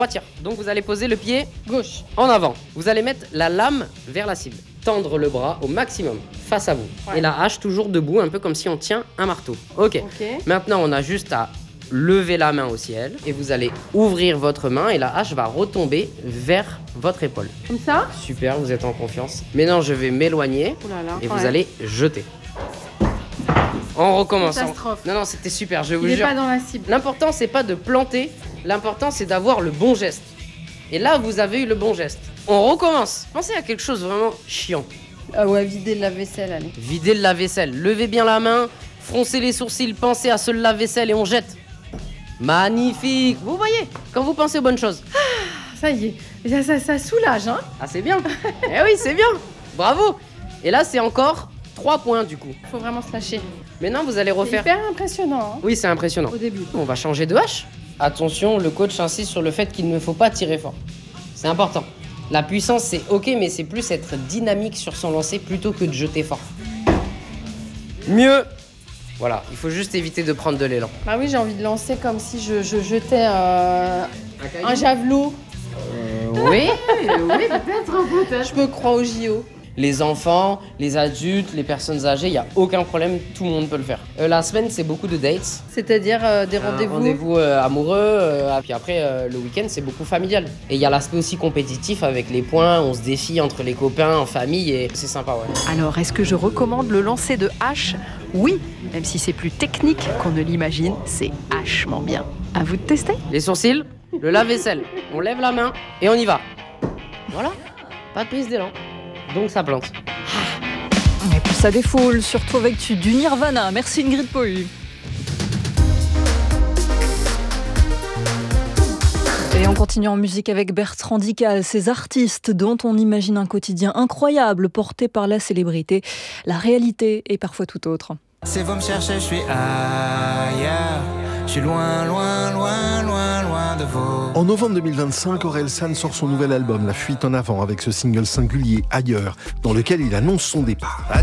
3 tirs. Donc vous allez poser le pied Gauche. en avant. Vous allez mettre la lame vers la cible. Tendre le bras au maximum face à vous. Ouais. Et la hache toujours debout, un peu comme si on tient un marteau. Ok. Maintenant, on a juste à lever la main au ciel et vous allez ouvrir votre main et la hache va retomber vers votre épaule. Comme ça. Super, vous êtes en confiance. Maintenant, je vais m'éloigner Oh là là. et vous allez jeter. En recommençant. Catastrophe. Non, c'était super, je vous Il est jure. pas dans la cible. L'important, c'est pas de planter, l'important, c'est d'avoir le bon geste. Et là, vous avez eu le bon geste. On recommence. Pensez à quelque chose vraiment chiant. Ah ouais, vider le lave-vaisselle, allez. Videz le lave-vaisselle, levez bien la main, froncez les sourcils, pensez à ce lave-vaisselle et on jette. Magnifique. Vous voyez, quand vous pensez aux bonnes choses. Ça y est, ça soulage, hein. Ah, c'est bien. Eh oui, c'est bien. Bravo. Et là, c'est encore 3 points du coup. Faut vraiment se lâcher. Maintenant, vous allez C'est refaire. hyper impressionnant, hein, Oui, c'est impressionnant. au début. On va changer de hache. Attention, le coach insiste sur le fait qu'il ne faut pas tirer fort. C'est important. La puissance, c'est ok, mais c'est plus être dynamique sur son lancer plutôt que de jeter fort. Mieux. Voilà, il faut juste éviter de prendre de l'élan. Bah oui, j'ai envie de lancer comme si je jetais un javelot. Oui, oui, peut-être. Je me crois au JO. Les enfants, les adultes, les personnes âgées, il n'y a aucun problème, tout le monde peut le faire. La semaine, c'est beaucoup de dates. C'est-à-dire des rendez-vous. Rendez-vous amoureux, puis après, le week-end, c'est beaucoup familial. Et il y a l'aspect aussi compétitif avec les points, on se défie entre les copains, en famille, et c'est sympa, ouais. Alors, est-ce que je recommande le lancer de hache ? Oui, même si c'est plus technique qu'on ne l'imagine, c'est hachement bien. À vous de tester. Les sourcils, le lave-vaisselle, on lève la main et on y va. Voilà, pas de prise d'élan. Donc ça plante. Et puis ça défoule, surtout avec du Nirvana. Merci Ingrid Pohu. Et on continue en musique avec Bertrand Dical, ces artistes dont on imagine un quotidien incroyable porté par la célébrité. La réalité est parfois tout autre. Si vous me cherchez, je suis ailleurs. Je suis loin, loin, loin, loin, loin de vous. En novembre 2025, Orelsan sort son nouvel album La Fuite en avant avec ce single singulier Ailleurs, dans lequel il annonce son départ.